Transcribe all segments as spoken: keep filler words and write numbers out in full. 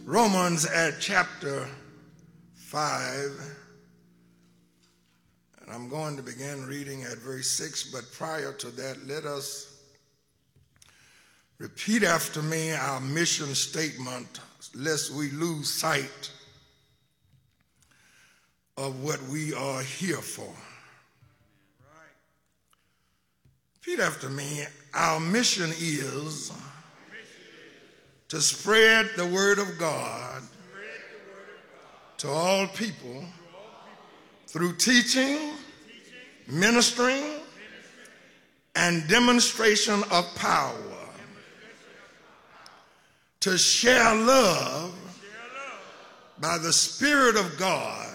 Romans at chapter five, and I'm going to begin reading at verse six, but prior to that, let us repeat after me our mission statement, lest we lose sight of what we are here for. Repeat after me. Our mission is to spread the word of God to all people through teaching, ministering, and demonstration of power, to share love by the Spirit of God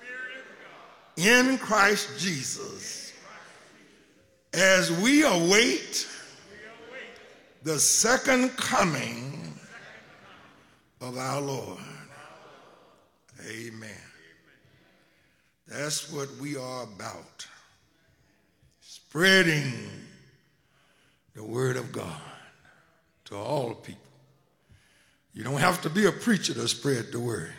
in Christ Jesus as we await the second coming of our Lord. Amen. That's what we are about. Spreading the word of God to all people. You don't have to be a preacher to spread the word.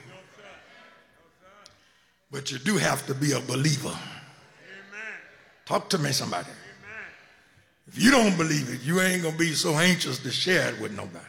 But you do have to be a believer. Talk to me, somebody. If you don't believe it, you ain't going to be so anxious to share it with nobody.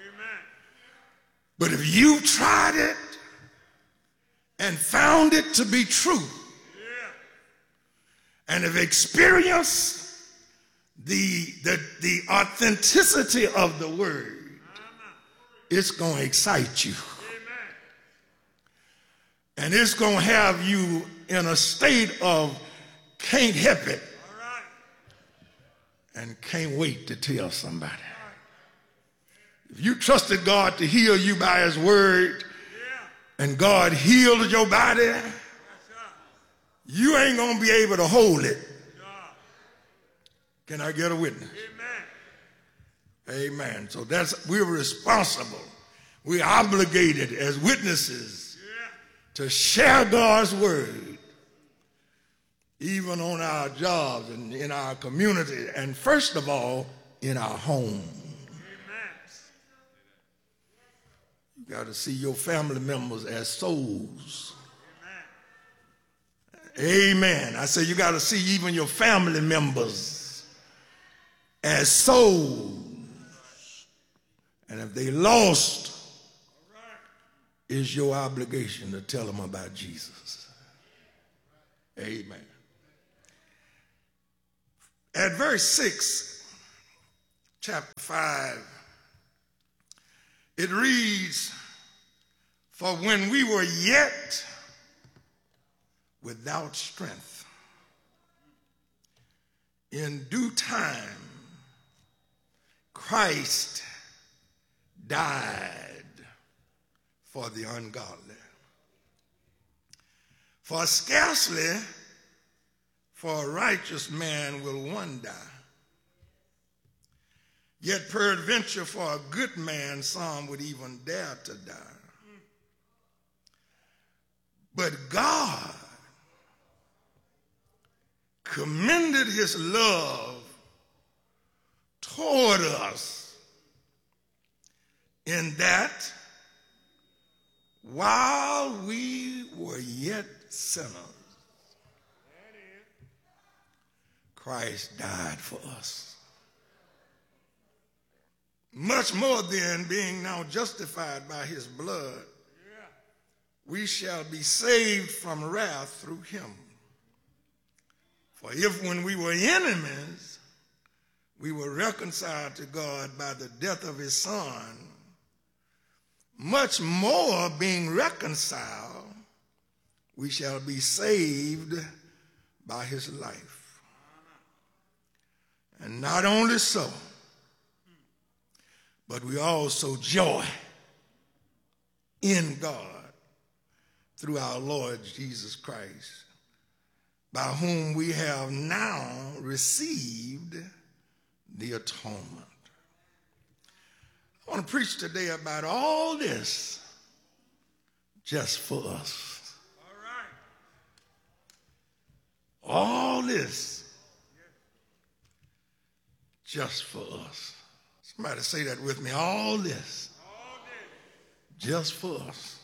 But if you've tried it and found it to be true, yeah, and have experienced the, the, the authenticity of the word, it's going to excite you. Amen. And it's going to have you in a state of can't help it. All right. And can't wait to tell somebody. If you trusted God to heal you by his word, yeah, and God healed your body, yes, you ain't going to be able to hold it. Yeah. Can I get a witness? Amen. Amen. So that's, we're responsible. We're obligated as witnesses, yeah, to share God's word, even on our jobs and in our community, and first of all, in our home. You got to see your family members as souls. Amen. Amen. I say you got to see even your family members as souls. And if they lost, it's your obligation to tell them about Jesus. Amen. At verse six, chapter five, it reads, "For when we were yet without strength, in due time, Christ died for the ungodly. For scarcely for a righteous man will one die. Yet peradventure for a good man some would even dare to die. But God commended his love toward us in that while we were yet sinners, Christ died for us. Much more then, being now justified by his blood, yeah, we shall be saved from wrath through him. For if when we were enemies, we were reconciled to God by the death of his son, much more being reconciled, we shall be saved by his life. And not only so, but we also joy in God through our Lord Jesus Christ, by whom we have now received the atonement. I want to preach today about all this just for us. All right. All this just for us. Somebody say that with me. All this, All this. just for us.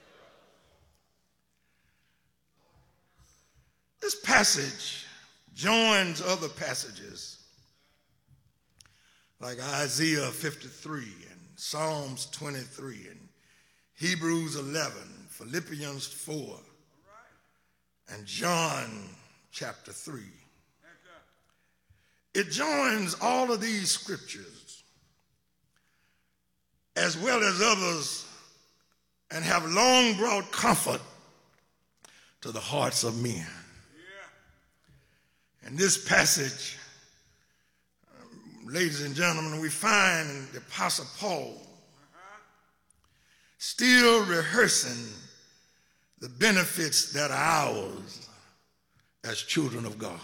This passage joins other passages like Isaiah fifty-three and Psalms twenty-three and Hebrews eleven, Philippians four, and John chapter three. It joins all of these scriptures as well as others and have long brought comfort to the hearts of men. In this passage, um, ladies and gentlemen, we find the Apostle Paul still rehearsing the benefits that are ours as children of God.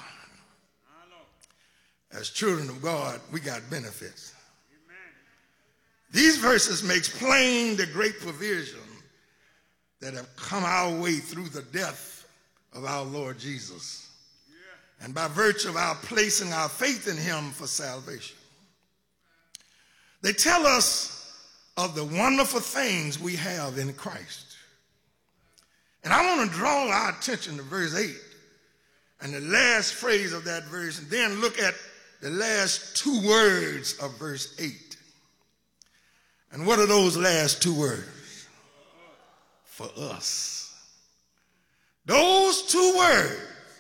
As children of God, we got benefits. These verses make plain the great provision that have come our way through the death of our Lord Jesus, and by virtue of our placing our faith in him for salvation. They tell us of the wonderful things we have in Christ. And I want to draw our attention to verse eight and the last phrase of that verse, and then look at the last two words of verse eight. And what are those last two words? For us. Those two words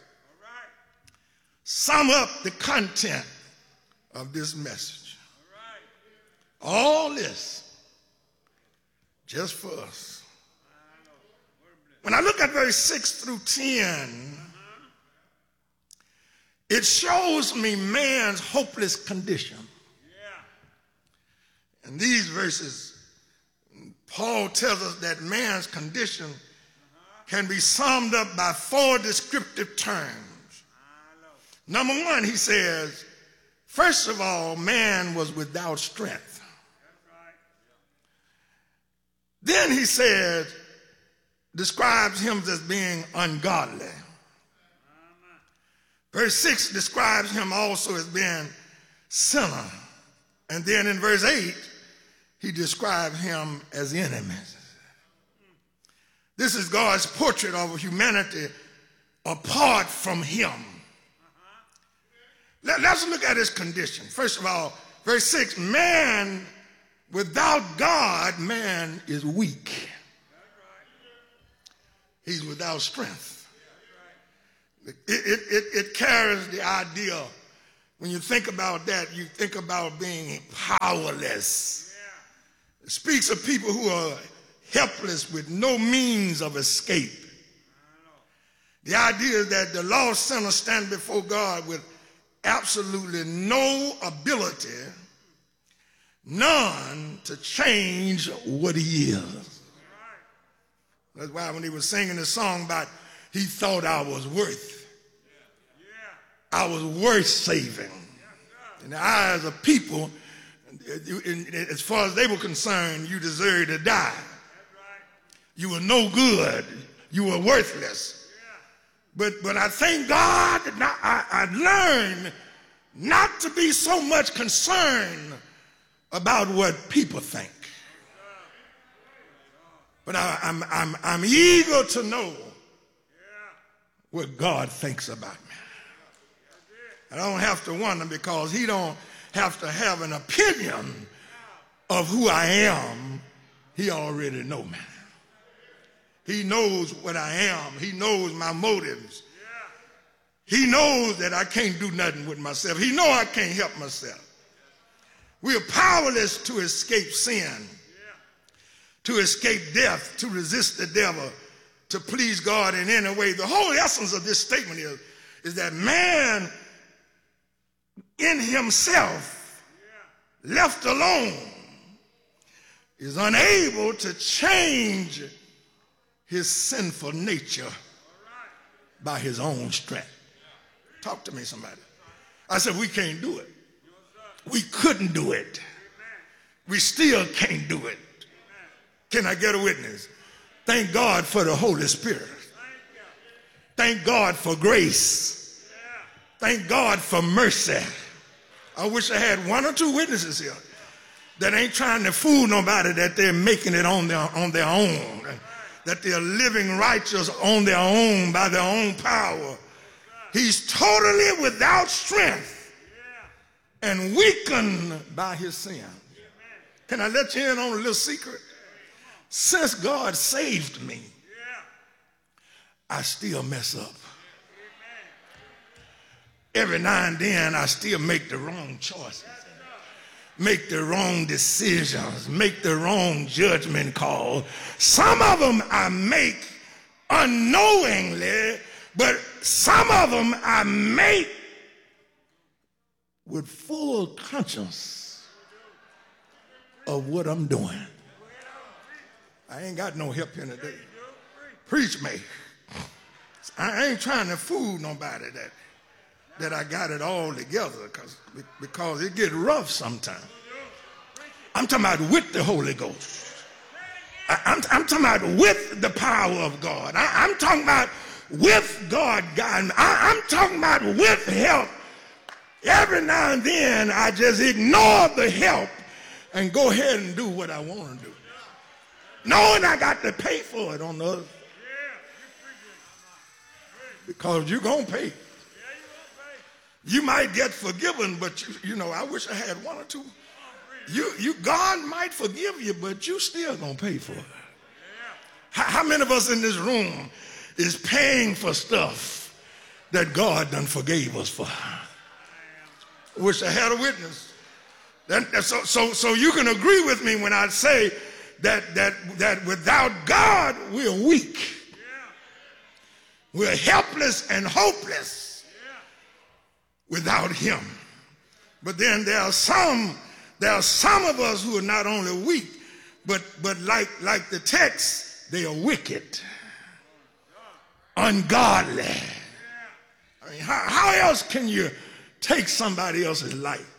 sum up the content of this message. All this just for us. When I look at verse six through ten, it shows me man's hopeless condition. In these verses, Paul tells us that man's condition can be summed up by four descriptive terms. Number one, he says, first of all, man was without strength. Then he said, describes him as being ungodly. Verse six describes him also as being sinner. And then in verse eight, he describes him as enemy. This is God's portrait of humanity apart from him. Let, let's look at his condition. First of all, verse six, man, without God, man is weak. He's without strength. It, it, it, it carries the idea, when you think about that, you think about being powerless. It speaks of people who are helpless with no means of escape. The idea is that the lost sinner stands before God with absolutely no ability, none, to change what he is. That's why when he was singing the song about he thought I was worth, I was worth saving. In the eyes of people, as far as they were concerned, you deserved to die. You were no good. You were worthless. But, but I thank God that now I, I learned not to be so much concerned about what people think. But I, I'm, I'm, I'm eager to know what God thinks about me. I don't have to wonder, because he don't have to have an opinion of who I am. He already knows me. He knows what I am. He knows my motives. He knows that I can't do nothing with myself. He knows I can't help myself. We are powerless to escape sin, to escape death, to resist the devil, to please God in any way. The whole essence of this statement is, is that man in himself, left alone, is unable to change his sinful nature by his own strength. Talk to me, somebody. I said, we can't do it. We couldn't do it. We still can't do it. Can I get a witness? Thank God for the Holy Spirit. Thank God for grace. Thank God for mercy. I wish I had one or two witnesses here. that ain't trying to fool nobody that they're making it on their, on their own, that they're living righteous on their own by their own power. He's totally without strength and weakened by his sin. Can I let you in on a little secret? Since God saved me, I still mess up. Every now and then I still make the wrong choices, make the wrong decisions, make the wrong judgment call. Some of them I make unknowingly, but some of them I make with full conscience of what I'm doing. I ain't got no help here today. Preach me. I ain't trying to fool nobody that that I got it all together, because because it get rough sometimes. I'm talking about with the Holy Ghost. I, I'm, I'm talking about with the power of God. I, I'm talking about with God guiding me. I, I'm talking about with help. Every now and then I just ignore the help and go ahead and do what I want to do, knowing I got to pay for it on the other. Because you're going to pay. You might get forgiven, but you, you know, I wish I had one or two. You, you, God might forgive you, but you still gonna pay for it. How, how many of us in this room is paying for stuff that God done forgave us for? I wish I had a witness. That, that, so, so, so you can agree with me when I say that that that without God we're weak, we're helpless and hopeless. Without him. But then there are some, there are some of us who are not only weak, but but like like the text, they are wicked, ungodly. I mean, how, how else can you take somebody else's life?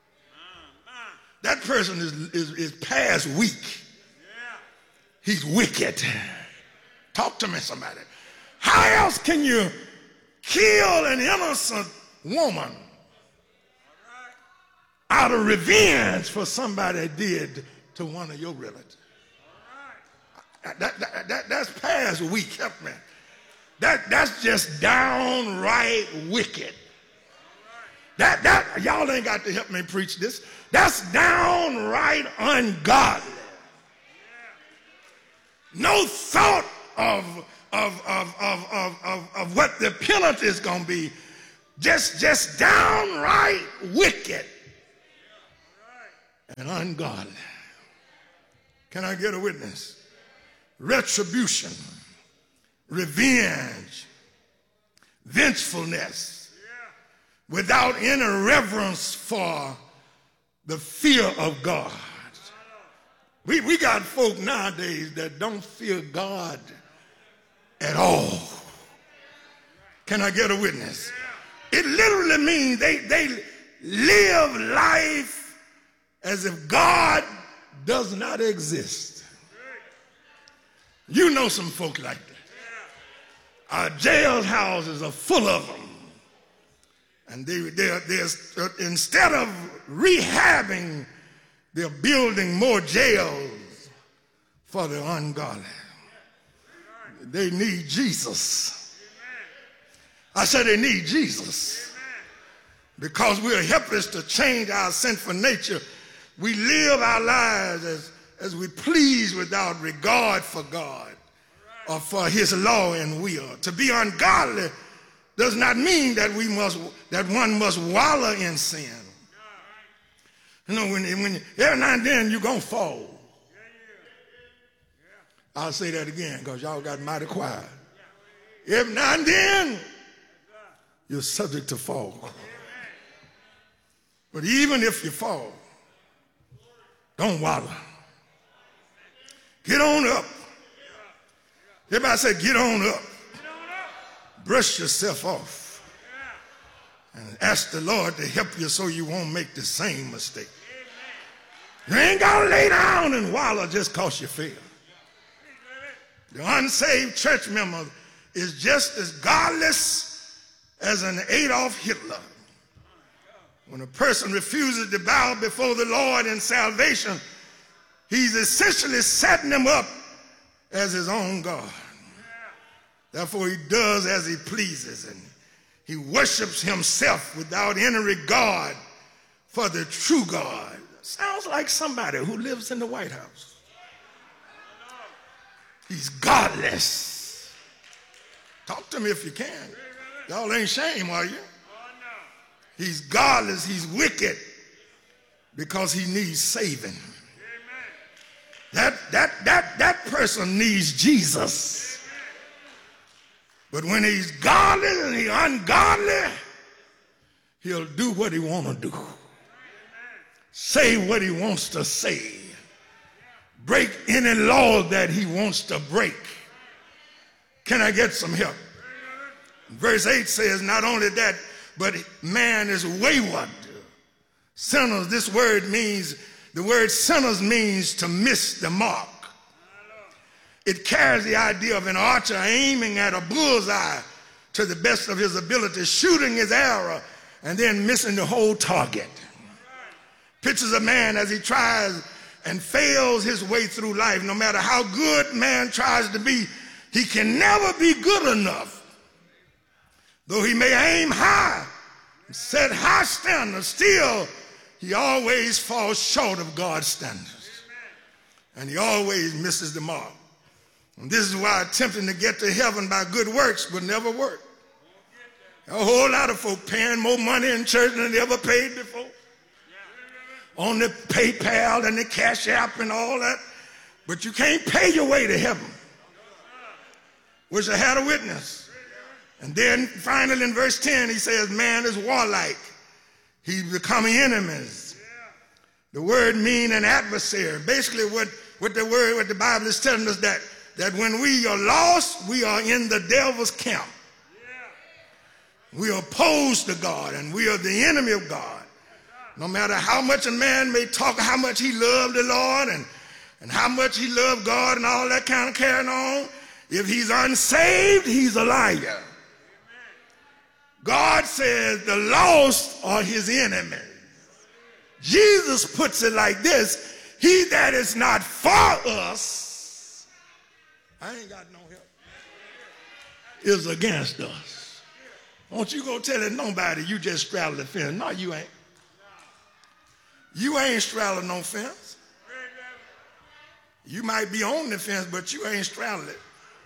That person is is, is past weak. He's wicked. Talk to me, somebody. How else can you kill an innocent woman out of revenge for somebody did to one of your relatives? That, that, that, that's past weak. Help me. That, that's just downright wicked. That, that, y'all ain't got to help me preach this. That's downright ungodly. No thought of, of, of, of, of, of, of what the penalty is going to be. Just, just downright wicked and ungodly. Can I get a witness? Retribution, revenge, vengefulness, without any reverence for the fear of God. We, we got folk nowadays that don't fear God at all. Can I get a witness? It literally means they, they live life as if God does not exist. You know some folk like that. Our jail houses are full of them. And they, they're, they're, instead of rehabbing, they're building more jails for the ungodly. They need Jesus. I said they need Jesus. Because we're helpless to change our sinful nature. We live our lives as, as we please without regard for God or for his law and will. To be ungodly does not mean that we must, that one must wallow in sin. You know, when, when every now and then you're going to fall. I'll say that again because y'all got mighty quiet. Every now and then you're subject to fall. But even if you fall, don't wallow. Get on up. Everybody say, get on up. Brush yourself off. And ask the Lord to help you so you won't make the same mistake. You ain't got to lay down and wallow just because you fail. The unsaved church member is just as godless as an Adolf Hitler. When a person refuses to bow before the Lord in salvation, he's essentially setting him up as his own God. Therefore, he does as he pleases, and he worships himself without any regard for the true God. Sounds like somebody who lives in the White House. He's godless. Talk to me if you can. Y'all ain't shame, are you? He's godless, he's wicked, because he needs saving. That, that, that, that person needs Jesus. But when he's godly and he's ungodly, he'll do what he want to do. Say what he wants to say. Break any law that he wants to break. Can I get some help? Verse eight says, not only that, but man is wayward. Sinners, this word means, the word sinners means to miss the mark. It carries the idea of an archer aiming at a bullseye to the best of his ability, shooting his arrow, and then missing the whole target. Pictures a man as he tries and fails his way through life. No matter how good man tries to be, he can never be good enough. Though he may aim high, set high standards, still he always falls short of God's standards. And he always misses the mark. And this is why attempting to get to heaven by good works will never work. A whole lot of folk paying more money in church than they ever paid before. On the PayPal and the Cash App and all that. But you can't pay your way to heaven. Wish I had a witness. And then finally in verse ten, he says, man is warlike. He's becoming enemies. The word mean an adversary. Basically what, what the word, what the Bible is telling us, that, that when we are lost, we are in the devil's camp. We are opposed to God, and we are the enemy of God. No matter how much a man may talk, how much he loved the Lord, and, and how much he loved God and all that kind of carrying on, if he's unsaved, he's a liar. God says the lost are his enemies. Jesus puts it like this: he that is not for us, I ain't got no help, is against us. Won't you go tell it nobody you just straddled the fence? No, you ain't. You ain't straddling no fence. You might be on the fence, but you ain't straddling it.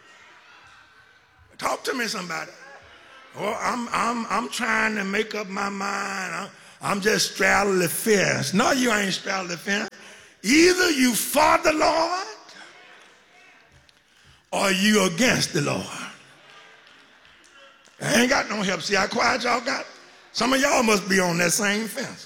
Talk to me, somebody. Well, I'm, I'm, I'm trying to make up my mind. I'm, I'm just straddling the fence. No, you ain't straddling the fence. Either you for the Lord or you against the Lord. I ain't got no help. See how quiet y'all got? Some of y'all must be on that same fence.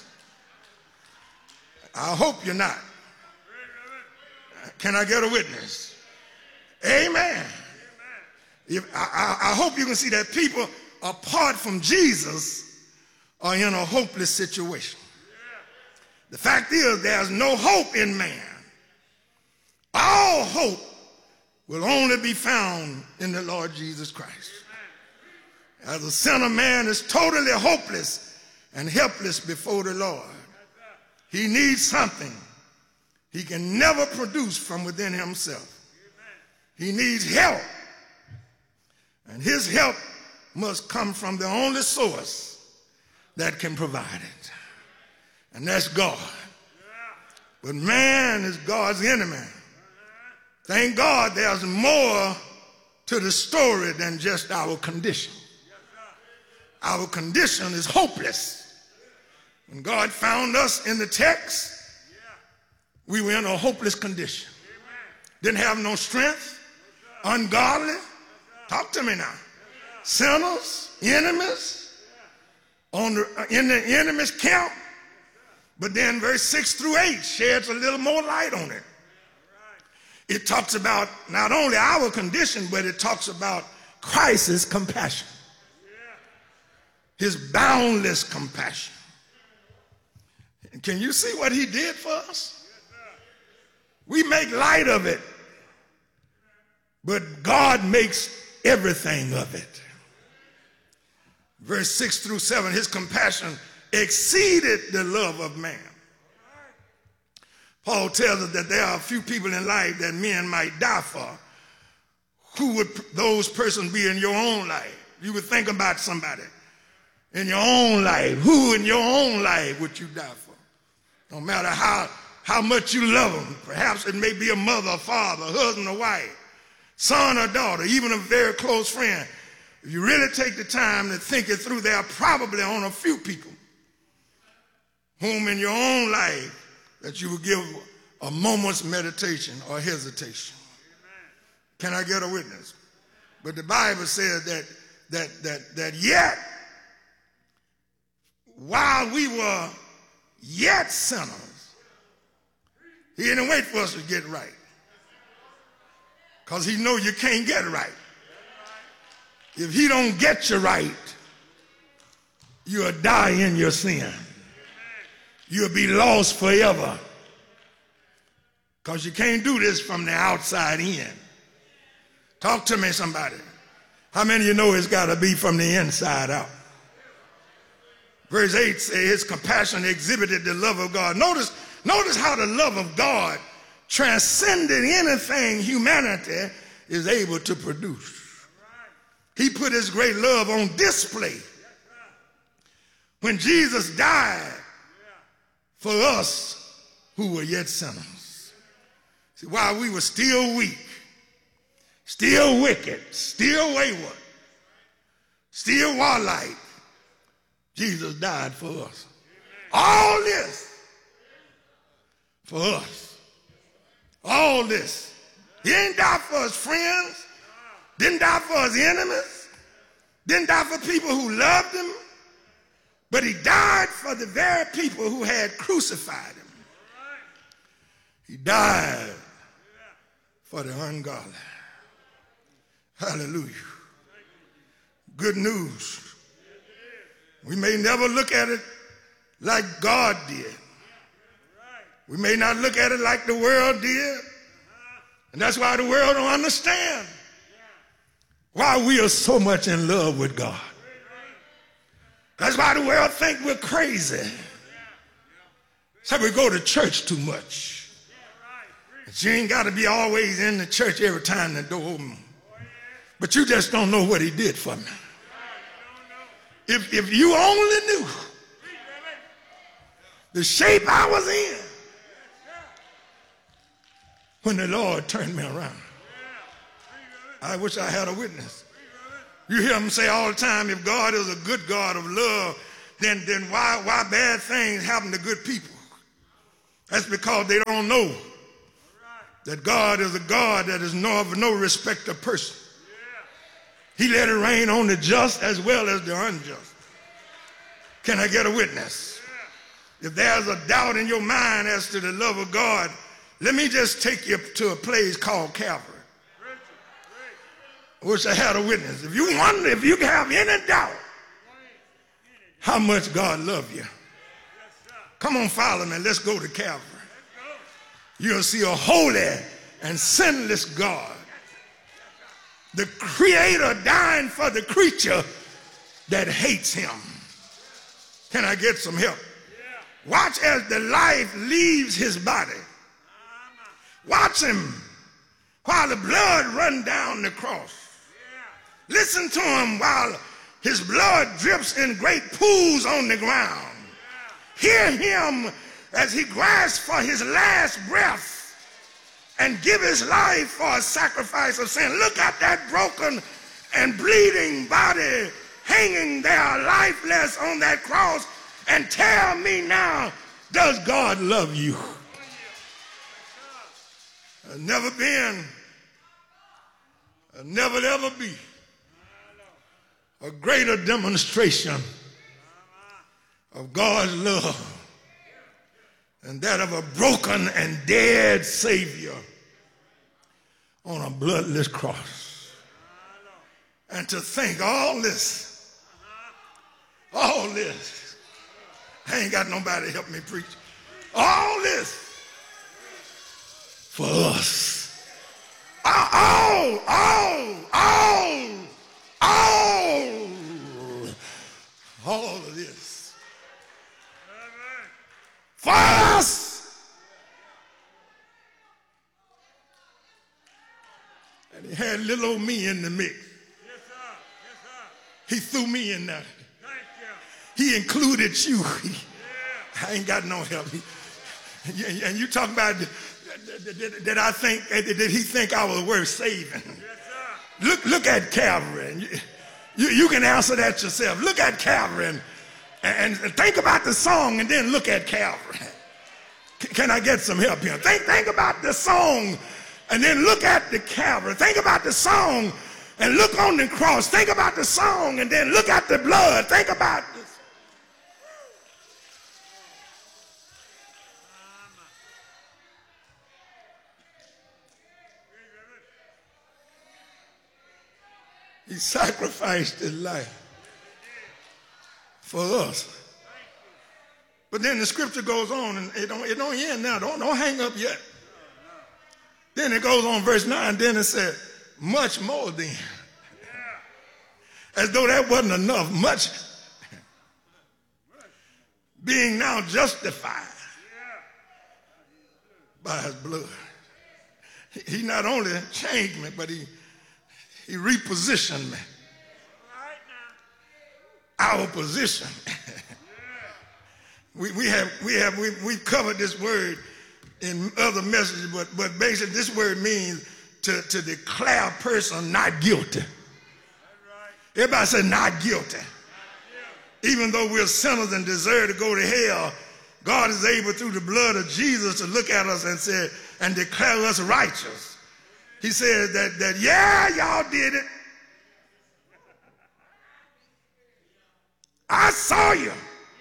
I hope you're not. Can I get a witness? Amen. If, I, I, I hope you can see that people apart from Jesus are in a hopeless situation. The fact is, there's no hope in man. All hope will only be found in the Lord Jesus Christ. As a sinner, man is totally hopeless and helpless before the Lord. He needs something he can never produce from within himself. He needs help. And his help must come from the only source that can provide it. And that's God. But man is God's enemy. Thank God there's more to the story than just our condition. Our condition is hopeless. When God found us in the text, we were in a hopeless condition. Didn't have no strength, ungodly. Talk to me now. Sinners, enemies, on the, in the enemy's camp. But then verse six through eight sheds a little more light on it. It talks about not only our condition, but it talks about Christ's compassion. His boundless compassion. Can you see what he did for us? We make light of it, but God makes everything of it. Verse six through seven, his compassion exceeded the love of man. Paul tells us that there are a few people in life that men might die for. Who would those persons be in your own life? You would think about somebody in your own life. Who in your own life would you die for? No matter how, how much you love them. Perhaps it may be a mother, a father, a husband, a wife, son or daughter, even a very close friend. If you really take the time to think it through, there are probably on a few people whom in your own life that you will give a moment's meditation or hesitation. Amen. Can I get a witness? But the Bible says that that that that yet, while we were yet sinners, he didn't wait for us to get right, because he know you can't get right. If he don't get you right, you'll die in your sin. You'll be lost forever, because you can't do this from the outside in. Talk to me, somebody. How many of you know it's got to be from the inside out? Verse eight says, his compassion exhibited the love of God. Notice, notice how the love of God transcended anything humanity is able to produce. He put his great love on display when Jesus died for us who were yet sinners. See, while we were still weak, still wicked, still wayward, still warlike, Jesus died for us. All this for us. All this. He didn't die for his friends, didn't die for his enemies, didn't die for people who loved him, but he died for the very people who had crucified him. He died for the ungodly. Hallelujah. Good news. We may never look at it like God did. We may not look at it like the world did. And that's why the world don't understand why we are so much in love with God. That's why the world think we're crazy. So we go to church too much. But you ain't got to be always in the church every time the door opens. But you just don't know what he did for me. If, if you only knew the shape I was in when the Lord turned me around. I wish I had a witness. You hear them say all the time, if God is a good God of love, then, then why, why bad things happen to good people? That's because they don't know that God is a God that is no, of no respect of person. He let it rain on the just as well as the unjust. Can I get a witness? If there's a doubt in your mind as to the love of God, let me just take you to a place called Calvary. I wish I had a witness. If you wonder, if you have any doubt how much God loves you, come on, follow me. Let's go to Calvary. You'll see a holy and sinless God, the creator dying for the creature that hates him. Can I get some help? Watch as the life leaves his body. Watch him while the blood runs down the cross. Listen to him while his blood drips in great pools on the ground. Hear him as he grasps for his last breath and give his life for a sacrifice of sin. Look at that broken and bleeding body hanging there lifeless on that cross, and tell me now, does God love you? I've never been, I've never ever be a greater demonstration of God's love than that of a broken and dead Savior on a bloodless cross. And to think all this, all this, I ain't got nobody to help me preach, all this for us. All, all, all, all, all of this And he had little old me in the mix. Yes, sir. Yes, sir. He threw me in there. Thank you. He included you. Yeah. I ain't got no help. He, and you talking about, did I think, did he think I was worth saving? Yes, sir. Look, look at Calvary. You, you, you can answer that yourself. Look at Calvary and, and think about the song and then look at Calvary. Can I get some help here? Think, think about the song and then look at the Calvary. Think about the song and look on the cross. Think about the song and then look at the blood. Think about this. He sacrificed his life for us. But then the scripture goes on, and it don't, it don't end now. Don't, don't hang up yet. Then it goes on, verse nine, then it said, much more then. As though that wasn't enough, much being now justified by his blood. He not only changed me, but he He repositioned me. Our position. we, we have we have we, we've covered this word in other messages, but but basically this word means to, to declare a person not guilty. Everybody say not guilty. Even though we're sinners and deserve to go to hell, God is able through the blood of Jesus to look at us and say and declare us righteous. He said that, that yeah, y'all did it. I saw you.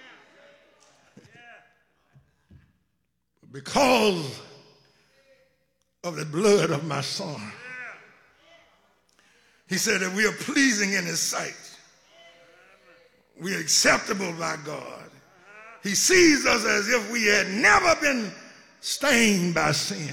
Because of the blood of my son. He said that we are pleasing in his sight. We are acceptable by God. He sees us as if we had never been stained by sin.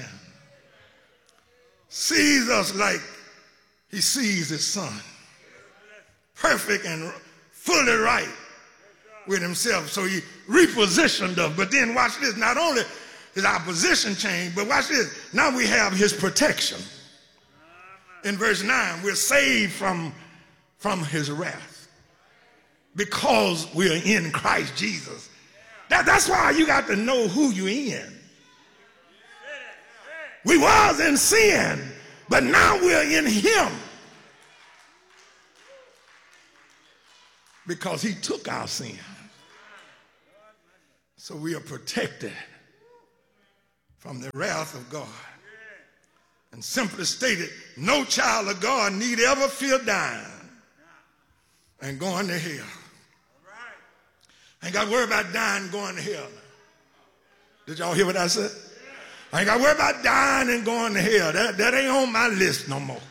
Sees us like he sees his son. Perfect and fully right with himself. So he repositioned us. But then watch this. Not only is our position changed, but watch this. Now we have his protection. In verse nine, we're saved from, from his wrath because we're in Christ Jesus. That, that's why you got to know who you're in. We was in sin, but now we're in him. Because he took our sin. So we are protected from the wrath of God. And simply stated, no child of God need ever fear dying and going to hell. I ain't got to worry about dying and going to hell. Did y'all hear what I said? I ain't got to worry about dying and going to hell. That, that ain't on my list no more.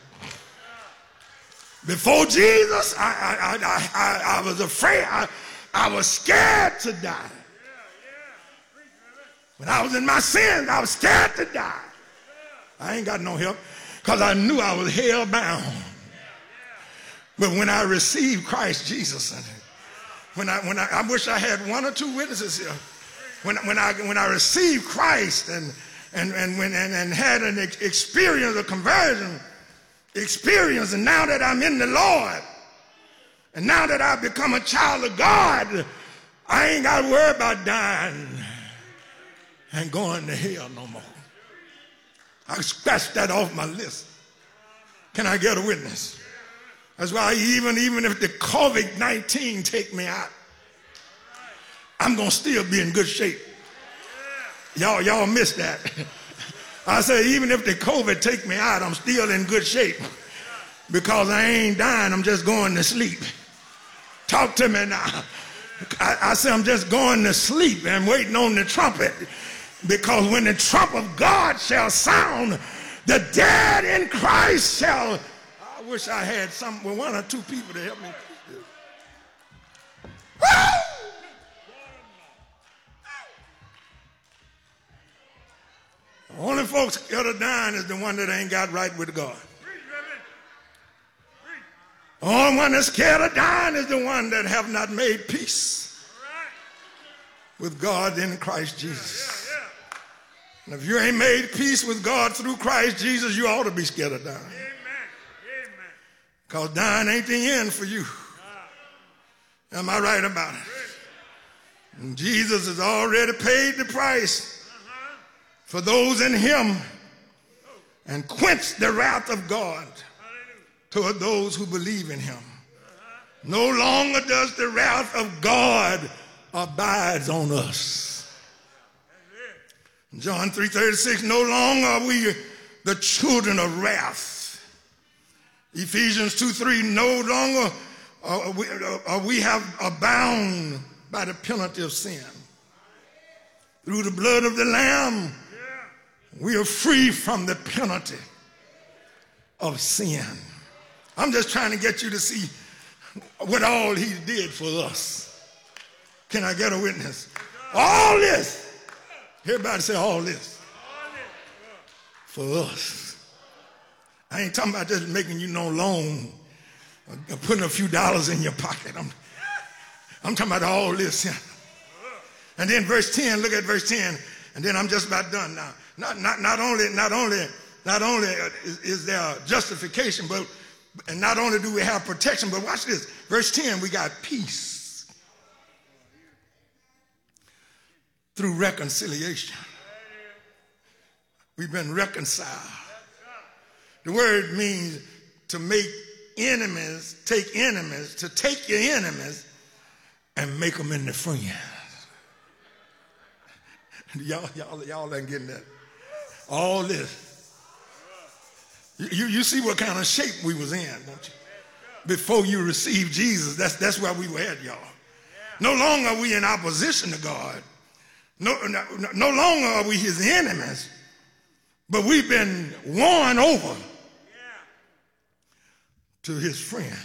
Before Jesus, I, I, I, I, I was afraid. I, I was scared to die. When I was in my sins, I was scared to die. I ain't got no help because I knew I was hell bound. But when I received Christ Jesus, when I, when I, I wish I had one or two witnesses here. When, when, I, when I received Christ and And, and, when, and, and had an experience, a conversion experience, and now that I'm in the Lord, and now that I've become a child of God, I ain't got to worry about dying and going to hell no more. I scratched that off my list. Can I get a witness? That's why even, even if the COVID nineteen take me out, I'm going to still be in good shape. Y'all, y'all missed that. I say, even if the COVID take me out, I'm still in good shape because I ain't dying. I'm just going to sleep. Talk to me now. I, I say I'm just going to sleep and waiting on the trumpet because when the trump of God shall sound, the dead in Christ shall. I wish I had some, well, one or two people to help me. Woo! The only folks scared of dying is the one that ain't got right with God. The only one that's scared of dying is the one that have not made peace with God in Christ Jesus. And if you ain't made peace with God through Christ Jesus, you ought to be scared of dying. Because dying ain't the end for you. Am I right about it? And Jesus has already paid the price for those in him and quenched the wrath of God toward those who believe in him. No longer does the wrath of God abides on us. John three thirty-six, no longer are we the children of wrath. Ephesians two three, no longer are we, are we have abound by the penalty of sin. Through the blood of the Lamb, we are free from the penalty of sin. I'm just trying to get you to see what all he did for us. Can I get a witness? All this. Everybody say all this. For us. I ain't talking about just making you no loan or putting a few dollars in your pocket. I'm, I'm talking about all this. Yeah. And then verse ten, look at verse ten, and then I'm just about done now. Not, not, not only, not only, not only is, is there justification, but and not only do we have protection, but watch this. Verse ten, we got peace through reconciliation. We've been reconciled. The word means to make enemies, take enemies, to take your enemies and make them into friends. Y'all, y'all, y'all ain't getting that. All this. You, you see what kind of shape we was in, don't you? Before you received Jesus, that's, that's where we were at, y'all. No longer are we in opposition to God. No, no, no longer are we his enemies, but we've been won over to his friends.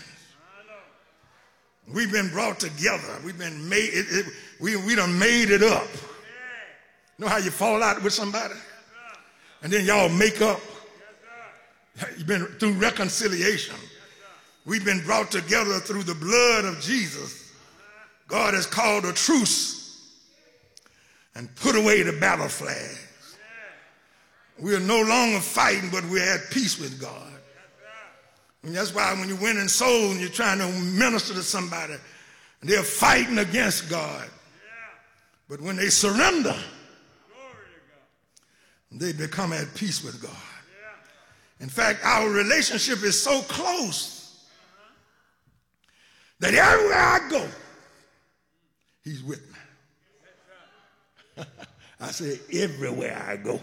We've been brought together. We've been made, it, it, we, we done made it up. Know how you fall out with somebody? And then y'all make up. You've been through reconciliation. We've been brought together through the blood of Jesus. God has called a truce and put away the battle flags. We are no longer fighting, but we're at peace with God. And that's why when you win in souls and you're trying to minister to somebody, they're fighting against God. But when they surrender, they become at peace with God. In fact, our relationship is so close that everywhere I go, he's with me. I say everywhere I go.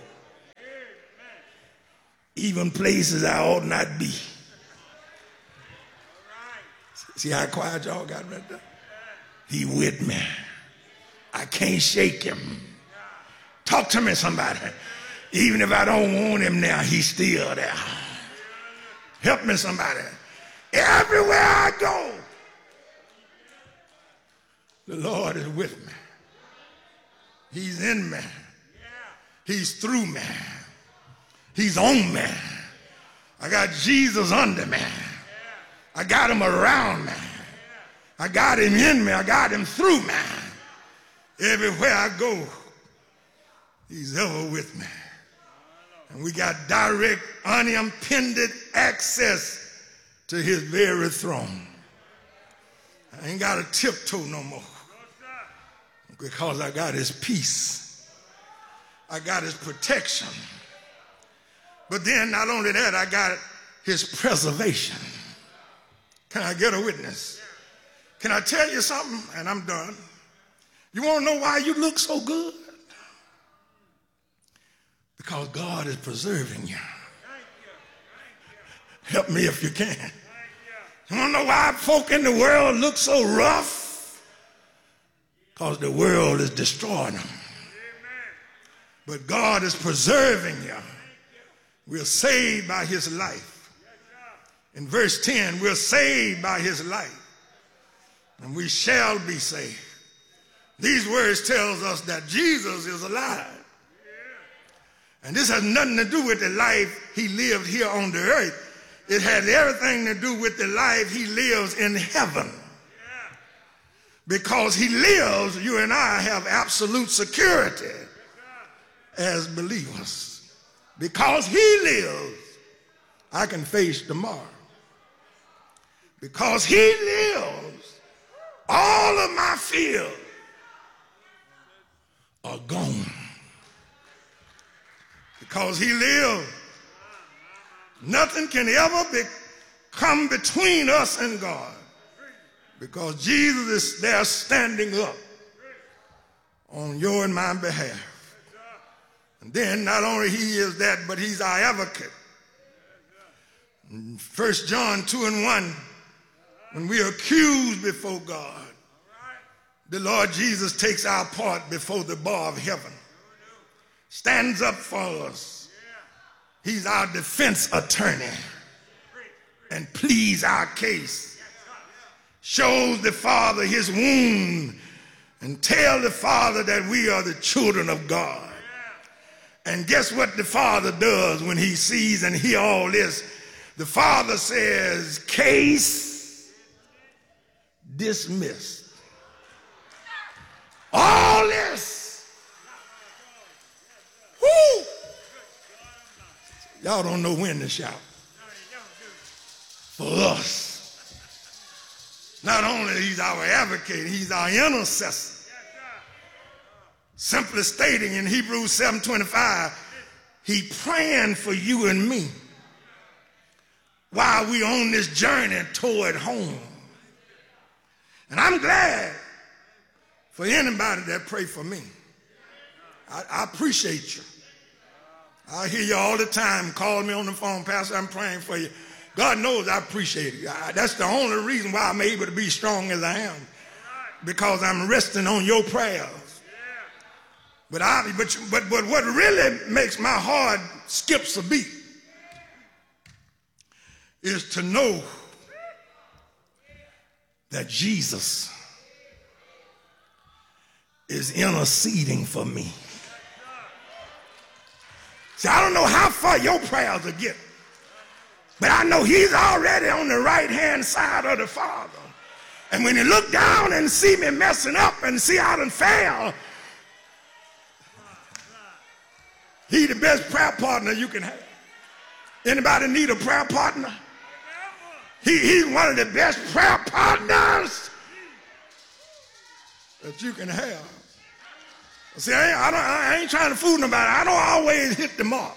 Even places I ought not be. See how quiet y'all got right there? He with me. I can't shake him. Talk to me, somebody. Even if I don't want him now, he's still there. Help me, somebody. Everywhere I go, the Lord is with me. He's in me. He's through me. He's on me. I got Jesus under me. I got him around me. I got him in me. I got him through me. Everywhere I go, he's ever with me. And we got direct, unimpeded access to his very throne. I ain't got to tiptoe no more because I got his peace. I got his protection. But then not only that, I got his preservation. Can I get a witness? Can I tell you something? And I'm done. You want to know why you look so good? Because God is preserving you. Help me if you can. You want to know why folk in the world look so rough? Because the world is destroying them. But God is preserving you. We're saved by his life. In verse ten, we're saved by his life. And we shall be saved. These words tells us that Jesus is alive. And this has nothing to do with the life he lived here on the earth. It has everything to do with the life he lives in heaven. Because he lives, you and I have absolute security as believers. Because he lives, I can face tomorrow. Because he lives, all of my fears are gone. Because he lives, nothing can ever be, come between us and God. Because Jesus is there standing up on your and my behalf. And then not only he is that, but he's our advocate. In First John two and one, when we are accused before God, the Lord Jesus takes our part before the bar of heaven, stands up for us. He's our defense attorney and pleads our case, shows the Father his wound, and tell the Father that we are the children of God. And guess what the Father does when he sees and hears all this? The Father says, case dismissed. All this. Whoo! Y'all don't know when to shout. For us. Not only he's our advocate, he's our intercessor. Simply stating in Hebrews seven twenty-five, he praying for you and me while we on this journey toward home. And I'm glad for anybody that pray for me. I, I appreciate you. I hear you all the time call me on the phone, Pastor, I'm praying for you. God knows I appreciate it. I, that's the only reason why I'm able to be strong as I am, because I'm resting on your prayers. But, I, but, but, but what really makes my heart skips a beat is to know that Jesus is interceding for me. See, I don't know how far your prayers will get, but I know he's already on the right-hand side of the Father. And when he look down and see me messing up and see I done fail, he the best prayer partner you can have. Anybody need a prayer partner? He, he's one of the best prayer partners that you can have. See, I ain't, I, don't, I ain't trying to fool nobody. I don't always hit the mark.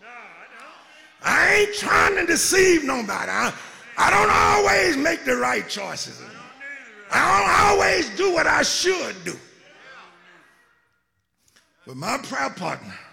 I ain't trying to deceive nobody. I, I don't always make the right choices. I don't always do what I should do. But my prayer partner